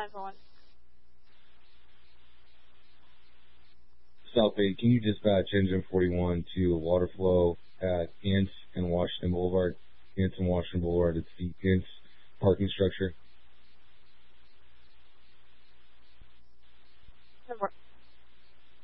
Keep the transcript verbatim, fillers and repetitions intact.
ten for one. South eight, can you dispatch engine forty-one to water flow at Ince and Washington Boulevard? Ince and Washington Boulevard, it's the Ince parking structure.